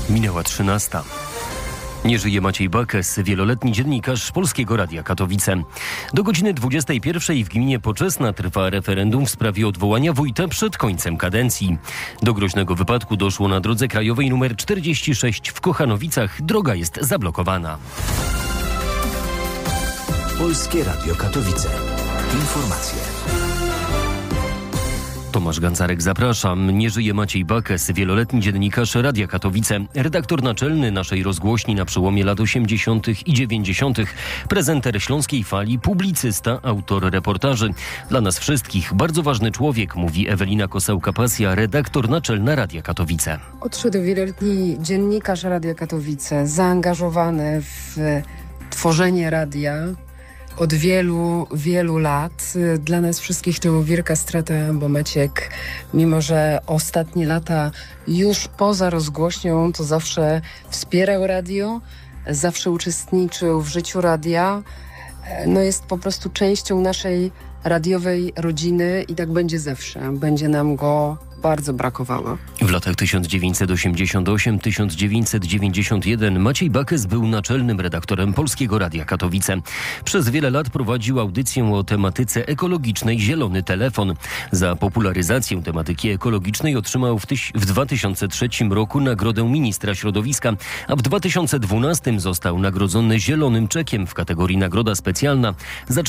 Minęła 13. Nie żyje Maciej Bakes, wieloletni dziennikarz Polskiego Radia Katowice. Do godziny 21 w gminie Poczesna trwa referendum w sprawie odwołania wójta przed końcem kadencji. Do groźnego wypadku doszło na drodze krajowej nr 46 w Kochanowicach. Droga jest zablokowana. Polskie Radio Katowice. Informacje. Tomasz Gancarek, zapraszam. Nie żyje Maciej Bakes, wieloletni dziennikarz Radia Katowice, redaktor naczelny naszej rozgłośni na przełomie lat 80. i 90., prezenter Śląskiej Fali, publicysta, autor reportaży. Dla nas wszystkich bardzo ważny człowiek, mówi Ewelina Kosałka-Pasja, redaktor naczelna Radia Katowice. Odszedł wieloletni dziennikarz Radia Katowice, zaangażowany w tworzenie radia od wielu, wielu lat. Dla nas wszystkich to wielka strata, bo Maciek, mimo że ostatnie lata już poza rozgłośnią, to zawsze wspierał radio, zawsze uczestniczył w życiu radia. No jest po prostu częścią naszej radiowej rodziny i tak będzie zawsze. Będzie nam go bardzo brakowało. W latach 1988-1991 Maciej Bakes był naczelnym redaktorem Polskiego Radia Katowice. Przez wiele lat prowadził audycję o tematyce ekologicznej Zielony Telefon. Za popularyzację tematyki ekologicznej otrzymał w 2003 roku nagrodę ministra środowiska, a w 2012 został nagrodzony Zielonym Czekiem w kategorii Nagroda Specjalna za